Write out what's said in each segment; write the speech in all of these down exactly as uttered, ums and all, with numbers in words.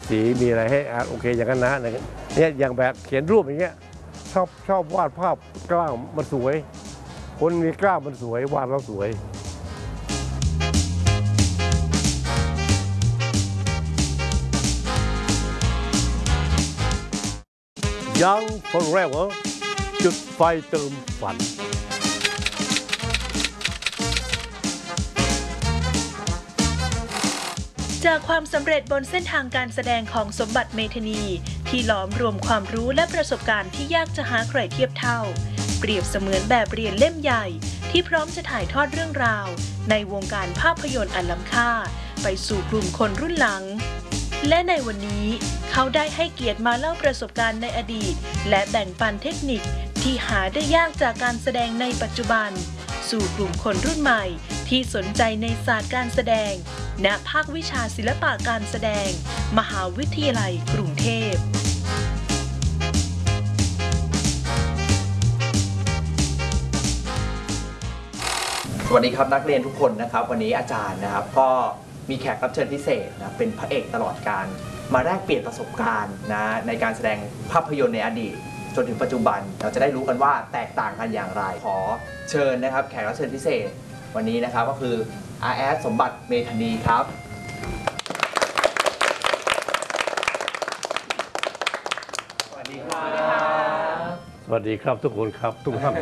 สีมีอะไรให้อ่านโอเคอย่างนั้นนะเนี่ยอย่างแบบเขียนรูปอย่างเงี้ยชอบชอบวาดภาพกล้ามมันสวยคนมีกล้ามมันสวยวาดแล้วสวย Young Forever จุดไฟเติมฝันจากความสำเร็จบนเส้นทางการแสดงของสมบัติเมธานีที่หลอมรวมความรู้และประสบการณ์ที่ยากจะหาใครเทียบเท่าเปรียบเสมือนแบบเรียนเล่มใหญ่ที่พร้อมจะถ่ายทอดเรื่องราวในวงการภาพยนตร์อันล้ำค่าไปสู่กลุ่มคนรุ่นหลังและในวันนี้เขาได้ให้เกียรติมาเล่าประสบการณ์ในอดีตและแบ่งปันเทคนิคที่หาได้ยากจากการแสดงในปัจจุบันสู่กลุ่มคนรุ่นใหม่ที่สนใจในศาสตร์การแสดงณภาควิชาศิลปะการแสดงมหาวิทยาลัยกรุงเทพสวัสดีครับนักเรียนทุกคนนะครับวันนี้อาจารย์นะครับก็มีแขกรับเชิญพิเศษนะเป็นพระเอกตลอดการมาแลกเปลี่ยนประสบการณ์นะในการแสดงภาพยนตร์ในอดีตจนถึงปัจจุบันเราจะได้รู้กันว่าแตกต่างกันอย่างไรขอเชิญนะครับแขกรับเชิญพิเศษวันนี้นะครับก็คืออาแอดสมบัติเมธานีครับสวัสดีครับสวัสดีครับทุกคนครับทุกท่าน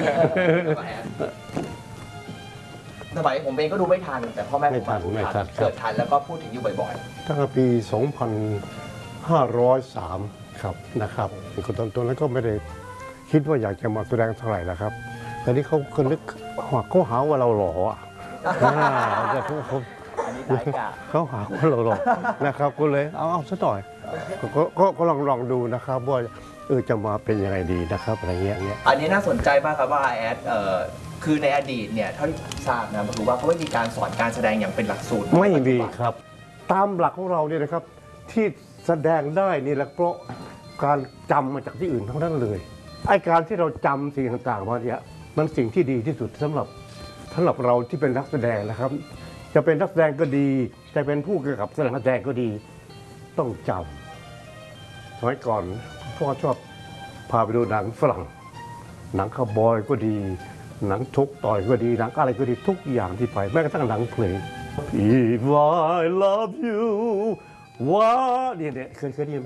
สมัยผมเองก็ดูไม่ทันแต่พ่อแม่ผมมาดูทันเกิดทันแล้วก็พูดถึงอยู่บ่อยๆตั้งแต่ปีสองพันห้าร้อยสามครับนะครับคนตอนนั้นก็ไม่ได้คิดว่าอยากจะมาแสดงเท่าไหร่แล้วครับแต่นี่เขาคนนึกเขาหาว่าเราหล่ออ่ะแต่เขาเขาหาว่าเราหล่อนะครับก็เลยเอาเอาสักหน่อยก็ก็ลองลองดูนะครับว่าเออจะมาเป็นยังไงดีนะครับอะไรเงี้ยเงี้ยอันนี้น่าสนใจมากครับว่าแอดเอ่อคือในอดีตเนี่ยเท่าที่ทราบนะผมรู้ว่าเขาไม่มีการสอนการแสดงอย่างเป็นหลักสูตรไม่มีครับตามหลักของเราเนี่ยนะครับที่แสดงได้นี่แหละเพราะการจำมาจากที่อื่นทั้งนั้นเลยไอ้การที่เราจำสิ่งต่างๆมาเนี่ยมันสิ่งที่ดีที่สุดสำหรับสำหรับเราที่เป็นนักแสดงนะครับจะเป็นนักแสดงก็ดีจะเป็นผู้กำกับแสดงแสดงก็ดีต้องจำสมัยก่อนพ่อชอบพาไปดูหนังฝรั่งหนังคาวบอยก็ดีหนังชกต่อยก็ดีหนังอะไรก็ดีทุกอย่างที่ไปแม้กระทั่งหนังเพลง If I love you ว่าเนี่ยเนี่ยเคยเคยได้ยินไหม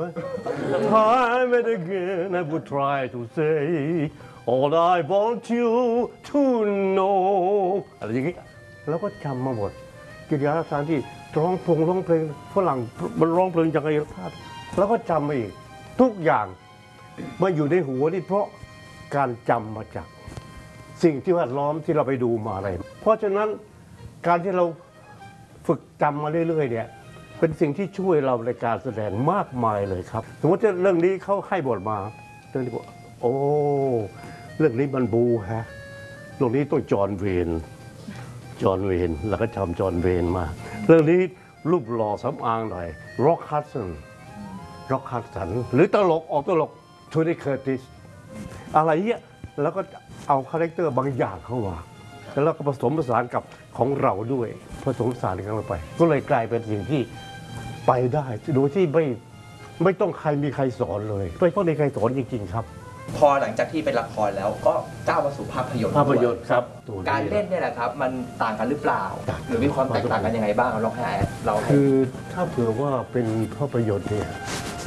Time and again I would try to say all I want you to know อะไรอย่างงี้แล้วก็จำมาหมดกิริยาท่าทางที่ร้องพงร้องเพลงฝรั่งมันร้องเพลงจากไอ้ท่าแล้วก็จำมาอีกทุกอย่างมาอยู่ในหัวนี่เพราะการจำมาจากสิ่งที่แวดล้อมที่เราไปดูมาอะไรเพราะฉะนั้นการที่เราฝึกจำมาเรื่อยๆเนี่ยเป็นสิ่งที่ช่วยเราในการแสดงมากมายเลยครับสมมติเรื่องนี้เขาให้บทมาเรื่องนี้บอกโอ้เรื่องนี้มันบูฮะเรื่องนี้ต้องจอห์นเวนจอห์นเวนแล้วก็จำจอห์นเวนมาเรื่องนี้รูปหล่อสำอางหน่อยร็อกฮัดสันร็อกฮัดสันหรือตลกออกตลกโทนี่เคอร์ติสอะไรเงี้ยแล้วก็เอาคาแรคเตอร์บางอย่างเข้ามาแล้วก็ผสมผสานกับของเราด้วยผสมผสานกันลงไปก็เลยกลายเป็นสิ่งที่ไปได้โดยที่ไม่ไม่ต้องใครมีใครสอนเลยไม่ต้องมีใครสอนจริงๆครับพอหลังจากที่เป็นละครแล้วก็ก้าวมาสู่ภาพยนตร์ภาพยนตร์ครับการเล่นเนี่ยแหละครับมันต่างกันหรือเปล่าหรือมีความแตกต่างกันยังไงบ้างลองให้เราคือถ้าเผื่อว่าเป็นภาพยนตร์เนี่ย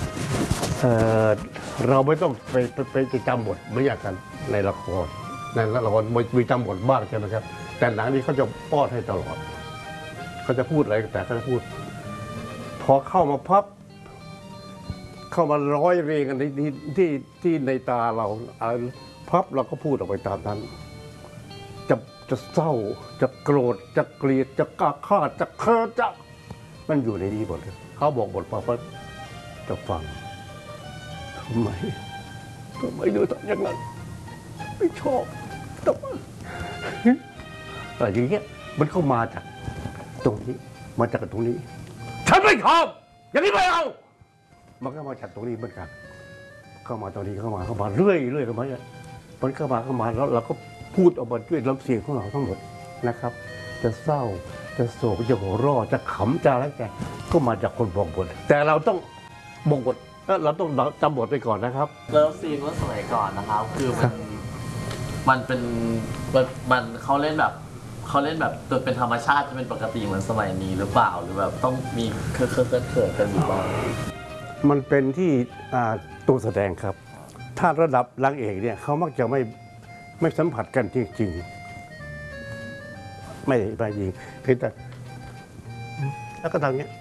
เราไม่ต้องไปไปไปจำบทไม่อยากกันในละครในละครมีจำบทบ้างใช่ไหมครับแต่หนังนี้เขาจะป้อนให้ตลอดเขาจะพูดอะไรแต่เขาจะพูดพอเข้ามาพับเข้ามาร้อยเรียงกันที่ที่ที่ในตาเราพับเราก็พูดออกไปตามนั้นจะจะเศร้าจะโกรธจะเกลียดจะกล้าฆ่าจะเคิร์จะมันอยู่ในนี้หมดเลยเขาบอกบทมาพับจะฟังทำไมทำไมดูทำอย่างนั้นไม่ชอบทำไมอะไรอย่างเงี้ยมันเข้ามาจากตรงนี้มาจากตรงนี้ฉันไม่ชอบอย่างนี้ไม่เอามันก็มาจากตรงนี้เหมือนกันเข้ามาตรงนี้เข้ามาเข้ามาเรื่อยเรื่อยเข้ามามันเข้ามาเข้ามาแล้วเราก็พูดออกมาด้วยลำเสียงของเราทั้งหมดนะครับจะเศร้าจะโศกจะหัวเราะจะขำจะอะไรแต่ก็มาจากคนบอกบทแต่เราต้องบอกบทเอ้อเราต้องจำบทไปก่อนนะครับเลิฟซีนเมื่อสมัยก่อนนะครับ คือมันมันเป็นมันมันเขาเล่นแบบเขาเล่นแบบตัวเป็นธรรมชาติจะเป็นปกติเหมือนสมัยนี้หรือเปล่าหรือแบบต้องมีเคอะเคอะเขินเขินกันอยู่บ้างมันเป็นที่อ่าตัวแสดงครับ ถ้าระดับนางเอกเนี่ยเขามักจะไม่ไม่สัมผัสกันจริงๆ ไม่ไม่จริงเพียงแต่แล้วก็ทำเงี้ย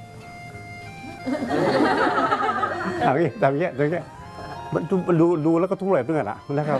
ทำเงี้ยทำเงี้ยทำเงี้ยมันดูดูแล้วก็ทุเรศด้วยนะนะครับ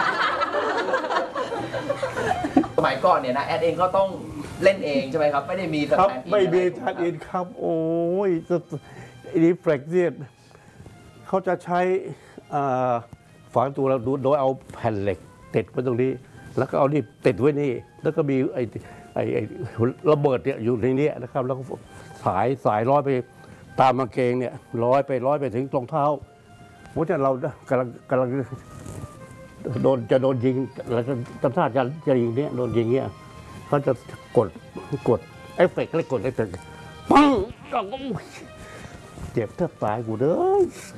สมัยก่อนเนี่ยนะแอดเองก็ต้องเล่นเองใช่ไหมครับ ไม่ได้มีสครับแตนด์อินไม่มีอะไรทัดอินครับ โอ้ยรีเฟล็กเนี่ยเขาจะใช้อ่าฝังตัวเราโดยเอาแผ่นเหล็กติดไว้ตรงนี้ แล้วก็เอานี่ติดไว้นี่ แล้วก็มีไอ้ไอ้ไอ้ระเบิดเนี่ยอยู่ในนี้นะครับ แล้วก็สายสายร้อยไปตามกางเกงเนี่ยร้อยไปร้อยไปถึงรองเท้าเพราะฉะนั้นเรากำลังกำลังโดนจะโดนยิงแล้วตำท่าจะจะยิงเนี่ยโดนยิงเนี่ยเขาจะกดกดเอฟเฟกต์เลยกดเอฟเฟกต์ปังเจ็บแทบตายกูเด้อ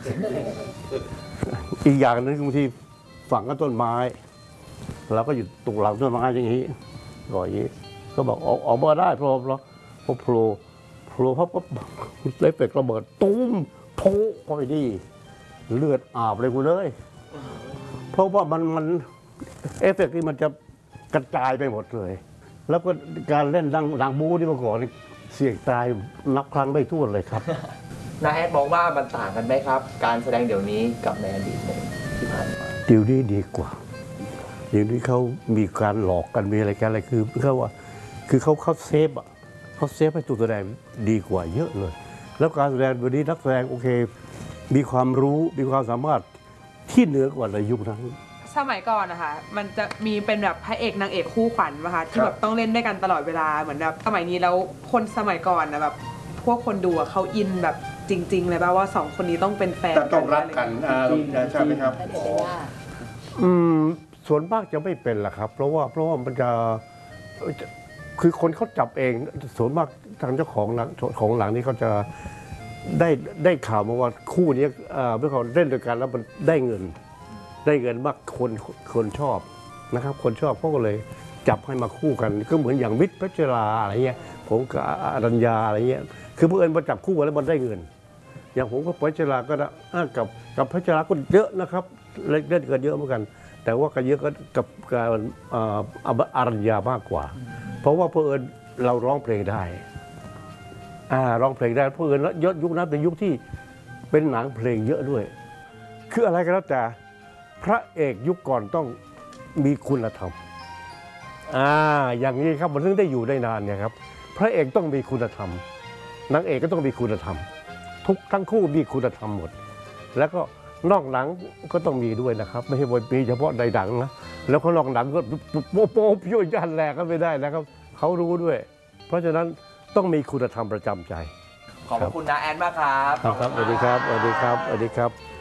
อีกอย่างหนึงบางทีฝังกับต้นไม้เราก็อยู่ตรงหลังต้นไม้อย่างนี้ก่อยอย่างนี้ก็บอกออกออกมาได้เพราะเพราะเพราะโผล่โผล่เพราะปั๊บเอฟเฟกต์ระเบิดตุ้มโผล่เข้าไปดีเลือดอาบเลยกูเลยเพราะว่ามันมันเอฟเฟกต์นี่มันจะกระจายไปหมดเลย แล้วก็การเล่นดังดังบู๊ที่เมื่อก่อนนี่เสี่ยงตายนับครั้งไม่ถ้วนเลยครับนาแอดมองว่ามันต่างกันไหมครับ การแสดงเดี๋ยวนี้กับในอดีตที่ผ่านมาเดี๋ยวนี้ดีกว่าเดี๋ยวนี้เขามีการหลอกกันมีอะไรกันอะไรคือเขาว่าคือเขาเขาเซฟอ่ะเขาเซฟให้ตัวแสดงดีกว่าเยอะเลย แล้วการแสดงวันนี้นักแสดงโอเค มีความรู้มีความสามารถที่เหนือกว่าในยุคนั้นสมัยก่อนนะคะมันจะมีเป็นแบบพระเอกนางเอกคู่ขวัญนะคะที่แบบต้องเล่นด้วยกันตลอดเวลาเหมือนแบบสมัยนี้แล้วคนสมัยก่อนนะแบบพวกคนดูอะเขาอินแบบจริง ๆ เลยป่ะว่าสองคนนี้ต้องเป็นแฟนแต่ต้องรักกันอ่าใช่ไหมครับ อืมส่วนมากจะไม่เป็นล่ะครับ เพราะว่าเพราะว่ามันจะคือคนเขาจับเองส่วนมากทางเจ้าของหลังของหลังนี้เขาจะได้ได้ข่าวมาว่าคู่นี้เอ่อเมื่อเขาเล่นด้วยกันแล้วมันได้เงิน ได้เงินมากคนคนชอบนะครับ คนชอบเขาก็เลยจับให้มาคู่กัน ก็เหมือนอย่างมิตรพัชราอะไรเงี้ยผมกับอรัญญาอะไรเงี้ยคือเพื่อนมาจับคู่กันแล้วมันได้เงิน อย่างผมกับพัชราก็ได้อ่ากับกับพัชราก็เยอะนะครับเล่นกันเยอะเหมือนกัน แต่ว่าก็เยอะก็กับการเอ่ออรัญญามากกว่า เพราะว่าเพื่อนเราร้องเพลงได้อ่าร้องเพลงได้เพื่อนแล้วยุคนั้นเป็นยุคที่เป็นหนังเพลงเยอะด้วย คืออะไรก็แล้วแต่พระเอกยุคก่อนต้องมีคุณธรรมอ่าอย่างนี้ครับมันถึงได้อยู่ได้นานเนี่ยครับพระเอกต้องมีคุณธรรมนางเอกก็ต้องมีคุณธรรมทุกทั้งคู่มีคุณธรรมหมด แล้วก็นอกหนังก็ต้องมีด้วยนะครับไม่ใช่ว่ามีเฉพาะในหนังนะแล้วเขานอกหนังก็โป๊ะโป๊ะพิ้วยันแหลกก็ไม่ได้นะครับเขารู้ด้วย เพราะฉะนั้นต้องมีคุณธรรมประจำใจขอบพระคุณนาแอดมากครับครับสวัสดีครับสวัสดีครับสวัสดีครับ